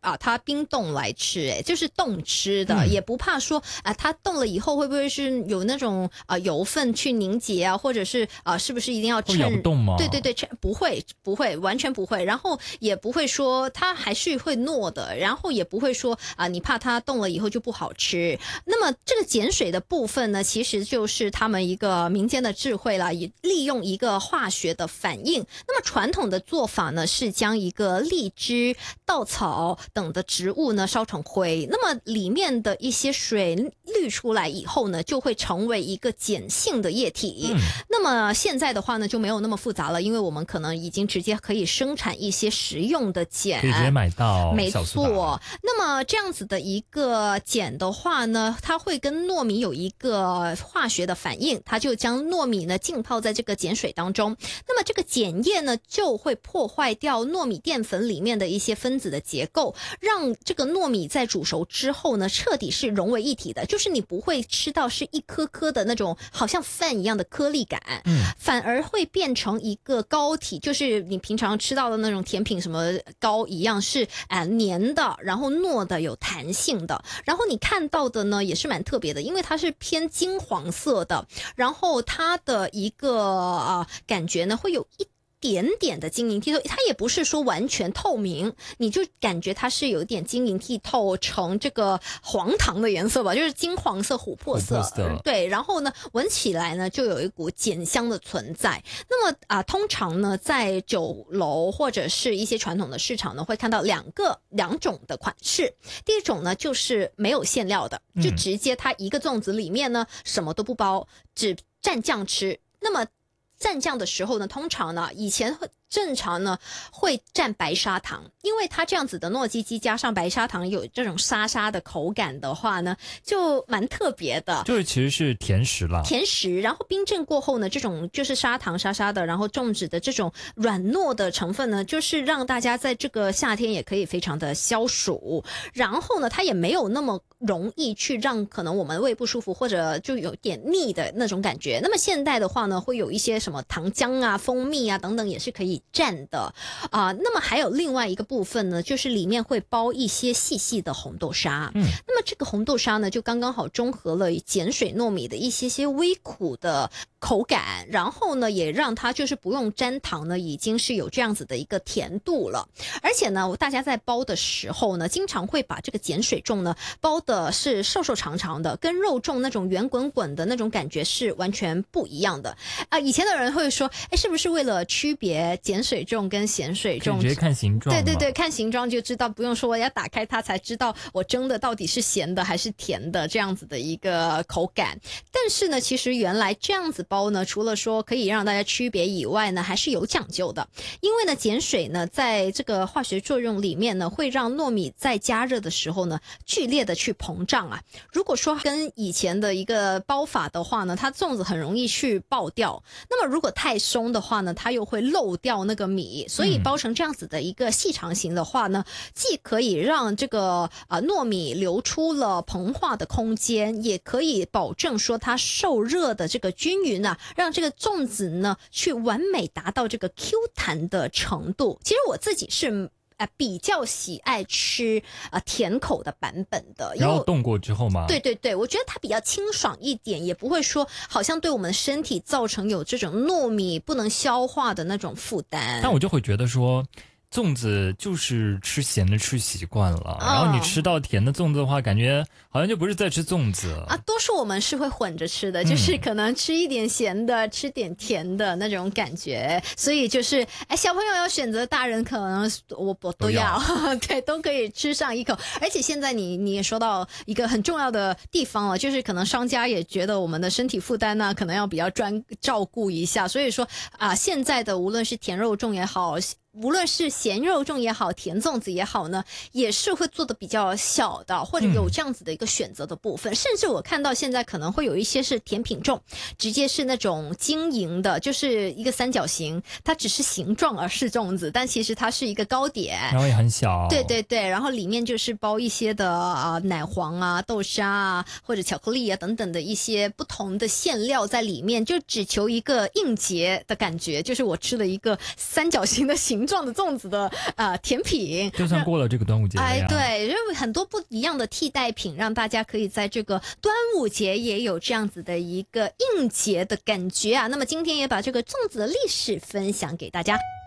它冰冻来吃，就是冻吃的，也不怕说它冻了以后会不会是有那种油分去凝结啊，或者是是不是一定要会咬不动吗？ 对对对，不会，完全不会，然后也不会说它还是会糯的，然后也不会说你怕它冻了以后就不好吃。那么这个碱水的部分呢，其实就是他们一个民间的智慧啦，也利用一个化学的反应。那么传统的做法呢，是将一个荔枝、稻草等的植物呢烧成灰，那么里面的一些水滤出来以后呢，就会成为一个碱性的液体。那么现在的话呢，就没有那么复杂了，因为我们可能已经直接可以生产一些食用的碱， 可以直接买到。 没错。那么这样子的一个碱的话呢，它会跟糯米有一个化学的反应，它就将糯米呢浸泡在这个碱水当中。那么这个碱液呢，就会破坏掉糯米淀粉里面的一些分子的结构，让这个糯米在煮熟之后呢，彻底是融为一体的，就是你不会吃到是一颗颗的那种好像饭一样的颗粒感，反而会变成一个膏体，就是你平常吃到的那种甜品什么膏一样，是黏的，然后糯的，有弹性的。然后你看到的呢，也是蛮特别的，因为它是偏金黄色的，然后它的一个感觉呢，会有一点点的晶莹剔透，它也不是说完全透明，你就感觉它是有一点晶莹剔透成这个黄糖的颜色吧，就是金黄色、琥珀色。对，然后呢，闻起来呢就有一股碱香的存在。那么通常呢，在酒楼或者是一些传统的市场呢，会看到两种的款式。第一种呢，就是没有馅料的，就直接它一个粽子里面呢什么都不包，只蘸酱吃。那么蘸酱的时候呢，通常呢，以前正常呢会蘸白砂糖，因为它这样子的糯叽叽加上白砂糖有这种沙沙的口感的话呢，就蛮特别的。 就是其实是甜食啦， 甜食，然后冰镇过后呢，这种就是砂糖沙沙的，然后粽子的这种软糯的成分呢，就是让大家在这个夏天也可以非常的消暑，然后呢，它也没有那么容易去让可能我们胃不舒服或者就有点腻的那种感觉。那么现代的话呢，会有一些什么糖浆啊、蜂蜜啊等等，也是可以蘸的那么还有另外一个部分呢，就是里面会包一些细细的红豆沙。那么这个红豆沙呢，就刚刚好中和了碱水糯米的一些微苦的口感，然后呢，也让它就是不用沾糖呢，已经是有这样子的一个甜度了。而且呢，大家在包的时候呢，经常会把这个碱水粽呢包的是瘦瘦长长的，跟肉粽那种圆滚滚的那种感觉是完全不一样的以前的人会说，是不是为了区别碱水粽跟咸水粽？ 直接看形状。 对对对，看形状就知道，不用说我要打开它才知道我蒸的到底是咸的还是甜的这样子的一个口感。但是呢，其实原来这样子包呢，除了说可以让大家区别以外呢，还是有讲究的。因为呢，碱水呢在这个化学作用里面呢，会让糯米在加热的时候呢剧烈的去膨胀如果说跟以前的一个包法的话呢，它粽子很容易去爆掉。那么如果太松的话呢，它又会漏掉那个米，所以包成这样子的一个细长型的话呢，既可以让这个糯米留出了膨化的空间，也可以保证说它受热的这个均匀让这个粽子呢去完美达到这个 Q 弹的程度。其实我自己是比较喜爱吃甜口的版本的， 然后冻过之后吗？ 对对对，我觉得它比较清爽一点，也不会说好像对我们身体造成有这种糯米不能消化的那种负担。 但我就会觉得说，粽子就是吃咸的吃习惯了，然后你吃到甜的粽子的话，感觉好像就不是在吃粽子多数我们是会混着吃的，就是可能吃一点咸的，吃点甜的那种感觉。所以就是小朋友要选择，大人可能我都要对，都可以吃上一口。而且现在你也说到一个很重要的地方了，就是可能商家也觉得我们的身体负担呢，可能要比较照顾一下。所以说现在的无论是甜肉粽也好，无论是咸肉粽也好，甜粽子也好呢，也是会做的比较小的，或者有这样子的一个选择的部分。甚至我看到现在可能会有一些是甜品粽，直接是那种晶莹的，就是一个三角形，它只是形状而是粽子，但其实它是一个糕点， 然后也很小。 对对对，然后里面就是包一些的奶黄豆沙或者巧克力等等的一些不同的馅料在里面，就只求一个应节的感觉，就是我吃了一个三角形的形状的粽子的甜品。 就算过了这个端午节了呀， 对，因为很多不一样的替代品，让大家可以在这个端午节也有这样子的一个应节的感觉啊。那么今天也把这个粽子的历史分享给大家。